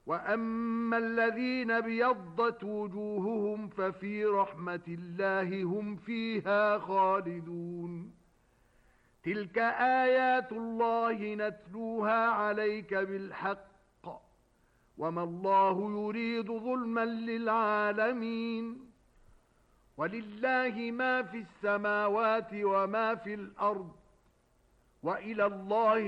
وَأَمَّا الَّذِينَ ابْيَضَّتْ وُجُوهُهُمْ فَفِي رَحْمَةِ اللَّهِ هُمْ فِيهَا خَالِدُونَ تِلْكَ آيَاتُ اللَّهِ نَتْلُوهَا عَلَيْكَ بِالْحَقِّ وَمَا اللَّهُ يُرِيدُ ظُلْمًا لِلْعَالَمِينَ وَلِلَّهِ مَا فِي السَّمَاوَاتِ وَمَا فِي الْأَرْضِ وَإِلَى اللَّهِ